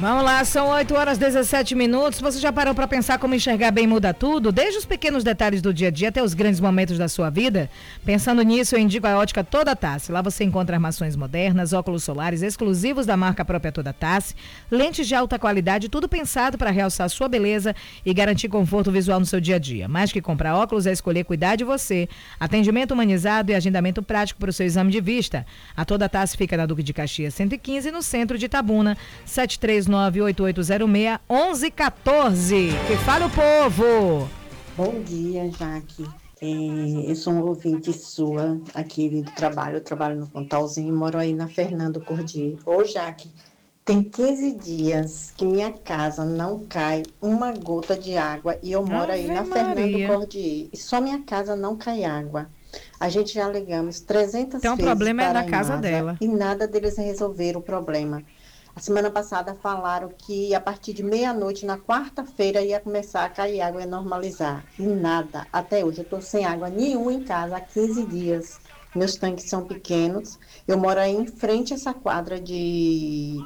Vamos lá, são 8h17. Você já parou para pensar como enxergar bem muda tudo? Desde os pequenos detalhes do dia a dia até os grandes momentos da sua vida? Pensando nisso, eu indico a Ótica Toda Tassi. Lá você encontra armações modernas, óculos solares exclusivos da marca própria Toda Tassi, lentes de alta qualidade, tudo pensado para realçar sua beleza e garantir conforto visual no seu dia a dia. Mais que comprar óculos é escolher cuidar de você. Atendimento humanizado e agendamento prático para o seu exame de vista. A Toda Tassi fica na Duque de Caxias 115, no centro de Itabuna, 739-8806-1114. Que fale o povo! Bom dia, Jaque. Eu sou um ouvinte sua aqui do trabalho. Eu trabalho no Pontalzinho e moro aí na Fernando Cordier. Ô, Jaque, tem 15 dias que minha casa não cai uma gota de água e eu moro aí na Fernando Cordier. E só minha casa não cai água. A gente já ligamos 300 então, vezes o problema para é na casa dela. E nada deles resolveram o problema. A semana passada falaram que a partir de meia-noite, na quarta-feira, ia começar a cair água e normalizar. E nada. Até hoje eu estou sem água nenhuma em casa há 15 dias. Meus tanques são pequenos. Eu moro aí em frente a essa quadra de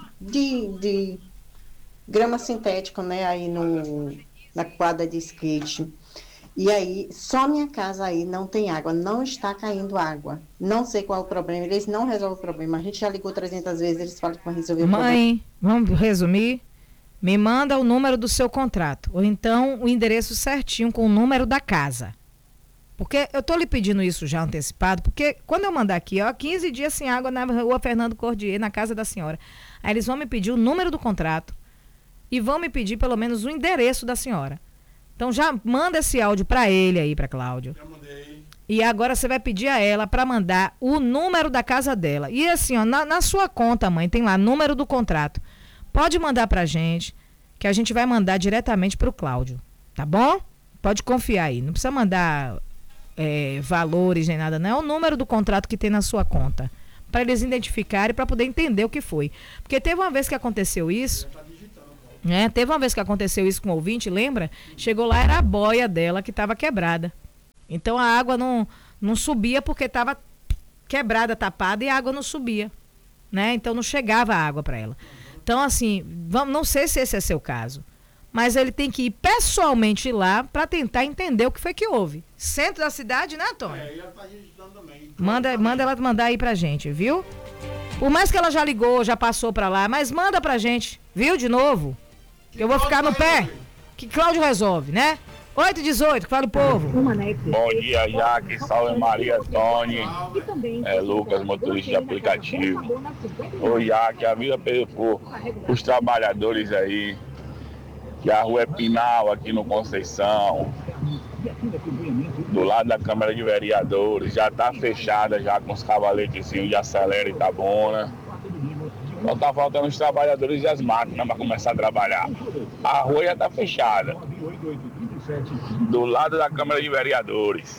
grama sintética, né? Aí na quadra de skate. E aí, só minha casa aí não tem água, não está caindo água. Não sei qual é o problema, eles não resolvem o problema. A gente já ligou 300 vezes, eles falam que vão resolver o problema. Mãe, vamos resumir? Me manda o número do seu contrato, ou então o endereço certinho com o número da casa. Porque eu tô lhe pedindo isso já antecipado, porque quando eu mandar aqui, 15 dias sem água na rua Fernando Cordier, na casa da senhora. Aí eles vão me pedir o número do contrato e vão me pedir pelo menos o endereço da senhora. Então já manda esse áudio para ele aí, para Cláudio. Já mandei. E agora você vai pedir a ela para mandar o número da casa dela. E assim, na sua conta, mãe, tem lá número do contrato. Pode mandar pra gente, que a gente vai mandar diretamente pro Cláudio, tá bom? Pode confiar aí, não precisa mandar valores nem nada, não. É o número do contrato que tem na sua conta, para eles identificarem, para poder entender o que foi. Porque teve uma vez que aconteceu isso. Teve uma vez que aconteceu isso com o ouvinte, lembra? Chegou lá, era a boia dela que estava quebrada. Então a água não subia porque estava quebrada, tapada, e a água não subia, né? Então não chegava a água para ela. Então assim, não sei se esse é seu caso, mas ele tem que ir pessoalmente lá para tentar entender o que foi que houve. Centro da cidade, né, Antônio? E ela tá registrando também. Manda ela mandar aí pra gente, viu? Por mais que ela já ligou, já passou para lá, mas manda pra gente, viu, de novo? Que eu vou ficar no pé, que Cláudio resolve, né? 8h18, que fala o povo. Bom dia, Jaque, salve Maria, Tony, Lucas, motorista de aplicativo. Ô, Jaque, avisa os trabalhadores aí, que a rua é Pinal, aqui no Conceição, do lado da Câmara de Vereadores, já tá fechada, já com os cavaletezinhos de acelera Itabuna. Só tá faltando os trabalhadores e as máquinas para começar a trabalhar. A rua já tá fechada. Do lado da Câmara de Vereadores.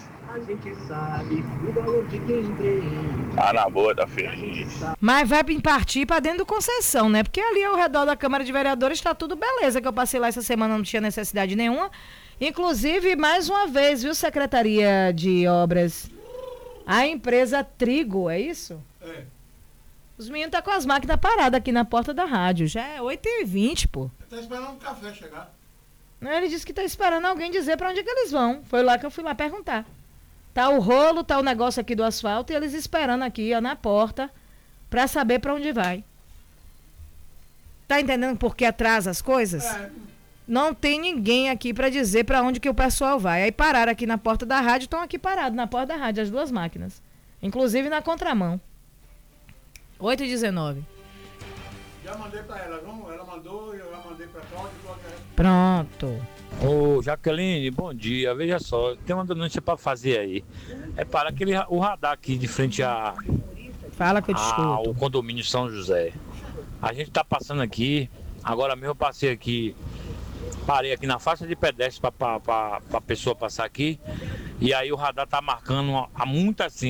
Tá na boa, tá feliz. Mas vai partir para dentro do Conceição, né? Porque ali ao redor da Câmara de Vereadores tá tudo beleza, que eu passei lá essa semana, não tinha necessidade nenhuma. Inclusive, mais uma vez, viu, Secretaria de Obras? A empresa Trigo, é isso? É. Os meninos tá com as máquinas paradas aqui na porta da rádio. Já é 8h20, pô. Tá esperando um café chegar. Ele disse que tá esperando alguém dizer pra onde é que eles vão. Foi lá que eu fui lá perguntar. Tá o rolo, tá o negócio aqui do asfalto e eles esperando aqui, ó, na porta pra saber pra onde vai. Tá entendendo por que atrasa as coisas? Não tem ninguém aqui pra dizer pra onde que o pessoal vai. Aí pararam aqui na porta da rádio, estão aqui parados na porta da rádio, as duas máquinas. Inclusive na contramão. 8h19. Já mandei pra ela, não? Ela mandou e eu já mandei pra Cláudia. Pronto. Ô, Jaqueline, bom dia. Veja só, tem uma denúncia pra fazer aí. É para o radar aqui de frente Fala que eu te escuto. ao condomínio São José. A gente tá passando aqui, agora mesmo eu passei aqui, parei aqui na faixa de pedestre pra pessoa passar aqui, e aí o radar tá marcando há muito assim.